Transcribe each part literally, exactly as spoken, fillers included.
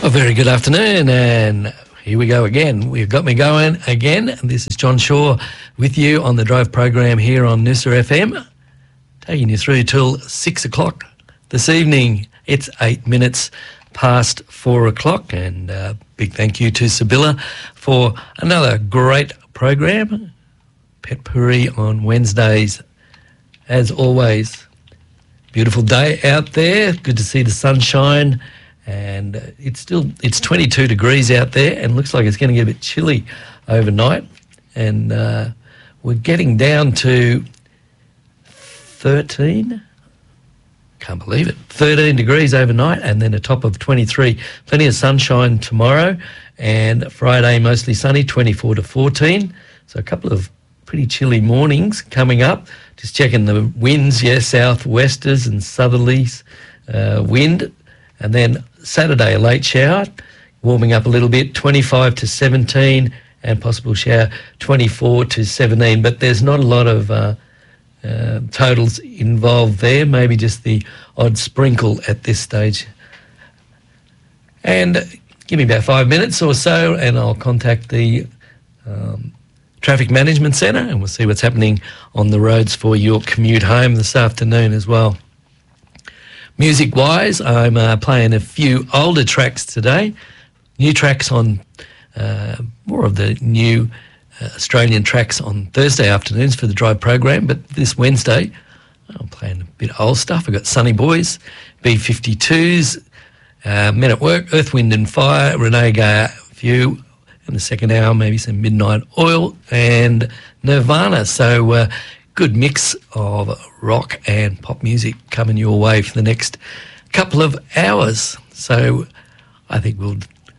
A very good afternoon, and here we go again. We've got me going again. This is John Shaw with you on the Drive program here on Noosa F M, taking you through till six o'clock this evening. It's eight minutes past four o'clock, and uh, big thank you to Sibylla for another great program. Pet Puri on Wednesdays, as always. Beautiful day out there. Good to see the sunshine. And it's still, it's twenty-two degrees out there and looks like it's going to get a bit chilly overnight. And uh, we're getting down to thirteen, can't believe it, thirteen degrees overnight, and then a top of twenty-three. Plenty of sunshine tomorrow, and Friday mostly sunny, twenty-four to fourteen. So a couple of pretty chilly mornings coming up. Just checking the winds, yeah, southwesters and southerlies uh, wind. And then Saturday, a late shower, warming up a little bit, twenty-five to seventeen, and possible shower, twenty-four to seventeen. But there's not a lot of uh, uh, totals involved there, maybe just the odd sprinkle at this stage. And give me about five minutes or so, and I'll contact the um, Traffic Management Centre, and we'll see what's happening on the roads for your commute home this afternoon as well. Music-wise, I'm uh, playing a few older tracks today, new tracks on, uh, more of the new uh, Australian tracks on Thursday afternoons for the Drive program, but this Wednesday I'm playing a bit of old stuff. I've got Sunny Boys, B fifty-twos, uh, Men at Work, Earth, Wind and Fire, Renee Gaye, a few in the second hour, maybe some Midnight Oil and Nirvana. So uh, good mix of rock and pop music coming your way for the next couple of hours. So I think we'll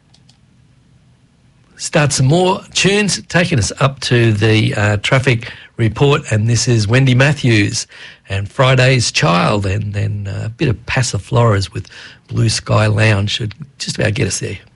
start some more tunes, taking us up to the uh, traffic report. And this is Wendy Matthews and Friday's Child, and then uh, a bit of Passifloras with Blue Sky Lounge should just about get us there.